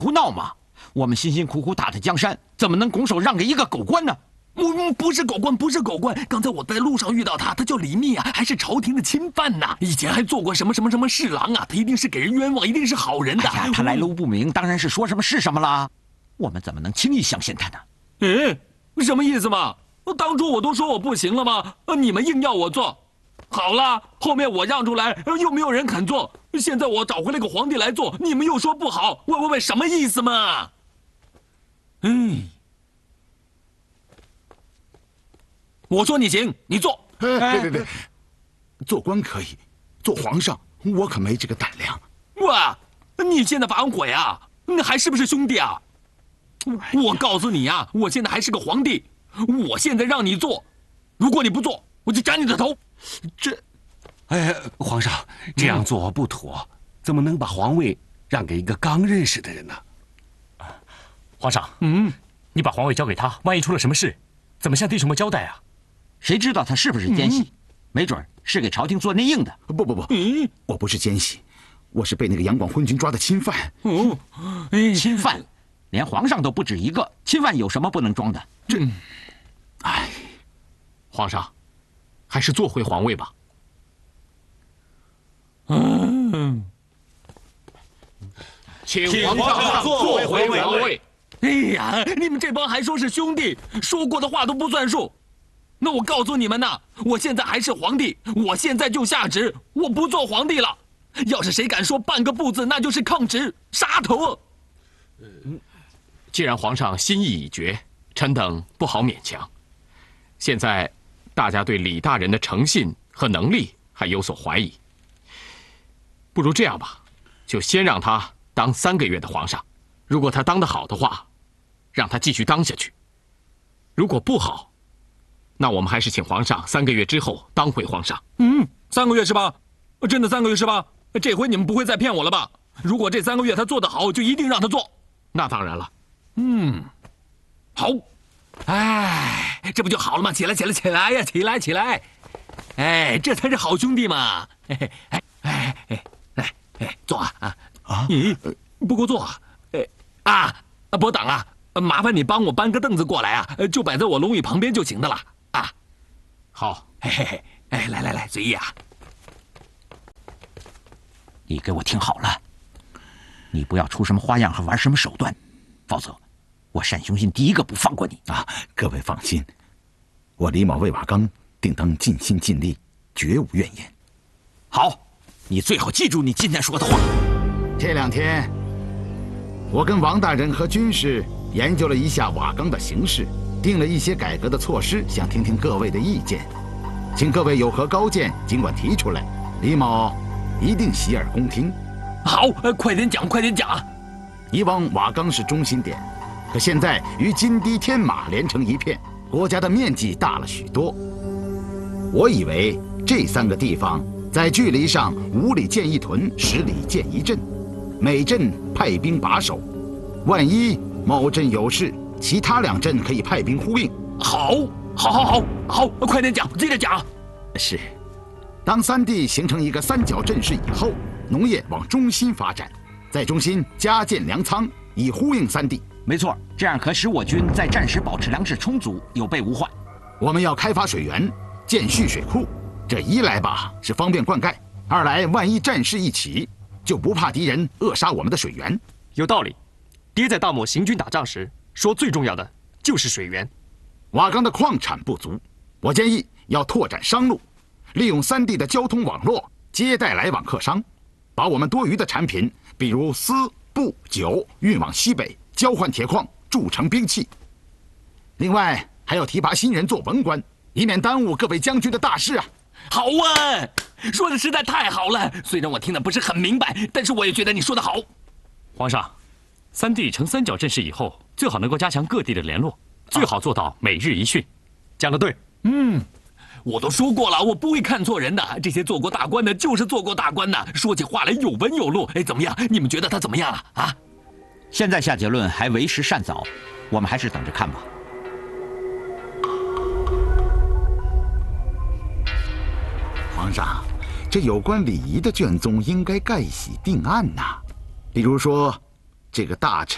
胡闹嘛！我们辛辛苦苦打的江山，怎么能拱手让给一个狗官呢？ 不是狗官，不是狗官。刚才我在路上遇到他，他叫李密啊，还是朝廷的钦犯呐。以前还做过什么侍郎啊，他一定是给人冤枉，一定是好人的。 哎呀，他来路不明，当然是说什么是什么啦。我们怎么能轻易相信他呢？ 什么意思嘛？当初我都说我不行了吗？你们硬要我做。好了，后面我让出来，又没有人肯做。现在我找回了个皇帝来做，你们又说不好，喂，什么意思嘛？我说你行，你做。 别，做官可以，做皇上我可没这个胆量。 哇，你现在反悔啊？那还是不是兄弟啊？我告诉你啊，我现在还是个皇帝，我现在让你做，如果你不做，我就斩你的头。 皇上这样做不妥，怎么能把皇位让给一个刚认识的人呢？ 皇上，你把皇位交给他，万一出了什么事，怎么向弟兄们交代啊？ 谁知道他是不是奸细？没准是给朝廷做内应的。 不，我不是奸细，我是被那个杨广昏君抓的钦犯。 钦犯，连皇上都不止一个，钦犯有什么不能装的？ 皇上，还是坐回皇位吧。请皇上坐回皇位。 哎呀，你们这帮还说是兄弟，说过的话都不算数。那我告诉你们呐，我现在还是皇帝，我现在就下旨，我不做皇帝了。要是谁敢说半个不字，那就是抗旨，杀头。 既然皇上心意已决，臣等不好勉强。现在大家对李大人的诚信和能力还有所怀疑，不如这样吧，就先让他当3个月的皇上。如果他当得好的话，让他继续当下去；如果不好，那我们还是请皇上3个月之后当回皇上。 3个月是吧？真的3个月是吧？这回你们不会再骗我了吧？如果这3个月他做得好，就一定让他做。 那当然了。 好。哎，这不就好了吗？起来呀，起来！哎，这才是好兄弟嘛！来，坐啊！不够坐啊！伯党啊，麻烦你帮我搬个凳子过来啊，就摆在我龙椅旁边就行的了啊。 好， 来，随意啊！ 你给我听好了，你不要出什么花样和玩什么手段，否则我单雄信第一个不放过你啊！各位放心，我李某为瓦岗定当尽心尽力，绝无怨言。 好，你最好记住你今天说的话。 这2天，我跟王大人和军士研究了一下瓦岗的形势，定了一些改革的措施，想听听各位的意见，请各位有何高见，尽管提出来，李某一定洗耳恭听。 好，快点讲！ 以往瓦岗是中心点，可现在与金堤天马连成一片，国家的面积大了许多。我以为这3个地方在距离上5里建一屯，10里建一镇，每镇派兵把守，万一某镇有事，其他2镇可以派兵呼应。 好，快点讲，接着讲。 是，当3地形成一个3角阵势以后，农业往中心发展，在中心加建粮仓，以呼应3地。 没错，这样可使我军在战时保持粮食充足，有备无患。 我们要开发水源，建蓄水库，这一来吧是方便灌溉，二来万一战事一起，就不怕敌人扼杀我们的水源。 有道理。爹在大漠行军打仗时说，最重要的就是水源。 瓦岗的矿产不足，我建议要拓展商路，利用3地的交通网络接待来往客商，把我们多余的产品，比如丝、布、酒，运往西北，交换铁矿，铸成兵器。另外还要提拔新人做文官，以免耽误各位将军的大事啊。 好啊，说的实在太好了。虽然我听得不是很明白，但是我也觉得你说的好。 皇上，3地成3角阵势以后，最好能够加强各地的联络，最好做到每日一训。讲得对。 我都说过了，我不会看错人的。这些做过大官的，就是做过大官的，说起话来有文有路。怎么样？你们觉得他怎么样啊？ 现在下结论还为时尚早，我们还是等着看吧。 皇上，这有关礼仪的卷宗应该盖玺定案呐，比如说，这个大臣。